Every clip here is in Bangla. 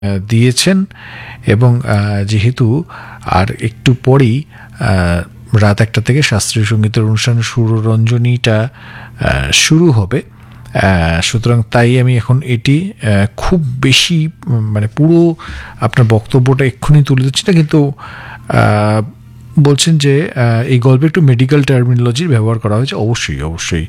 দিয়েছেন এবং যেহেতু আর একটু পরেই রাত 1টা থেকে শাস্ত্রীয় সঙ্গীতের অনুষ্ঠান সুররঞ্জনীটা শুরু হবে, সুতরাং তাই আমি এখন এটি খুব বেশি মানে পুরো আপনার বক্তব্যটা এক্ষুনি তুলে দিচ্ছি না, কিন্তু বলছেন যে এই গল্পে একটু মেডিকেল টার্মিনোলজির ব্যবহার করা হয়েছে। অবশ্যই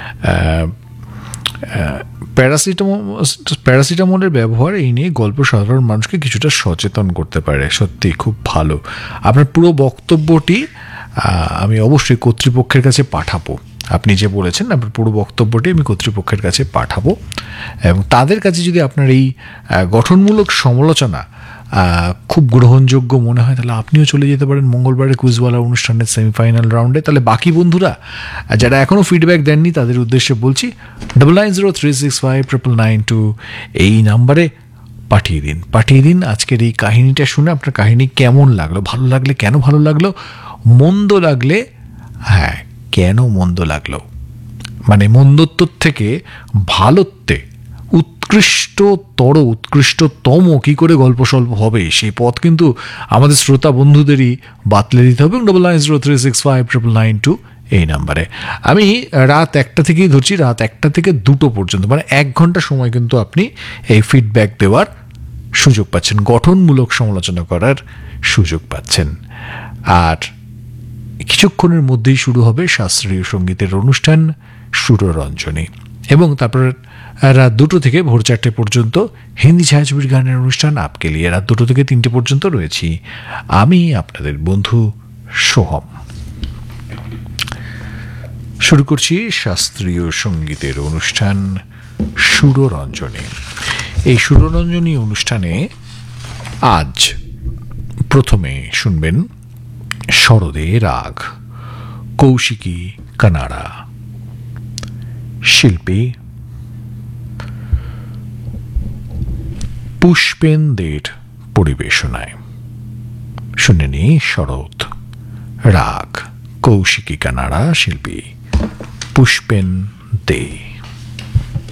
প্যারাসিটামলের ব্যবহার এই নিয়ে গল্প সাধারণ মানুষকে কিছুটা সচেতন করতে পারে। সত্যি খুব ভালো। আপনার পুরো বক্তব্যটি আমি অবশ্যই কর্তৃপক্ষের কাছে পাঠাবো। আপনি যে বলেছেন আপনার পুরো বক্তব্যটি আমি কর্তৃপক্ষের কাছে পাঠাবো, এবং তাদের কাছে যদি আপনার এই গঠনমূলক সমালোচনা খুব গ্রহণযোগ্য মনে হয়, তাহলে আপনিও চলে যেতে পারেন মঙ্গলবারের কুইজওয়ালা অনুষ্ঠানের সেমিফাইনাল রাউন্ডে। তাহলে বাকি বন্ধুরা যারা এখনও ফিডব্যাক দেননি তাদের উদ্দেশ্যে বলছি, 9903659992 এই নাম্বারে পাঠিয়ে দিন আজকের এই কাহিনীটা শুনে আপনার কাহিনী কেমন লাগলো, ভালো লাগলে কেন ভালো লাগলো, মন্দ লাগলে হ্যাঁ কেন মন্দ লাগলো, মানে মন্দত্ব থেকে ভালোত্বে উৎকৃষ্টতম কি করে গল্প স্বল্প হবে সেই পথ কিন্তু আমাদের শ্রোতা বন্ধুদেরই বাতলে দিতে হবে। 9903659992 এই নাম্বারে। আমি রাত 1টা থেকেই ধরছি, রাত 1টা থেকে 2টো পর্যন্ত, মানে 1 ঘন্টা সময় কিন্তু আপনি এই ফিডব্যাক দেওয়ার সুযোগ পাচ্ছেন, গঠনমূলক সমালোচনা করার সুযোগ পাচ্ছেন। আর কিছুক্ষণের মধ্যেই শুরু হবে শাস্ত্রীয় সঙ্গীতের অনুষ্ঠান সুররঞ্জনী, এবং তারপর রাত 2টো থেকে ভোর 4টে পর্যন্ত হিন্দি ছায়াছবির গানের অনুষ্ঠান আপকে লিয়ে। রাত 2টো থেকে 3টে পর্যন্ত রয়েছি আমি আপনাদের বন্ধু সোহম। শুরু করছি শাস্ত্রীয় সঙ্গীতের অনুষ্ঠান সুররঞ্জনী। এই সুররঞ্জনী অনুষ্ঠানে আজ প্রথমে শুনবেন শরদে রাগ, কৌশিকী কানাড়া, শিল্পী পুষ্পেন্দ্রের পরিবেশনায়। শুনে নি শরৎ রাগ, কৌশিকী কানাড়া, শিল্পী পুষ্পেন দে।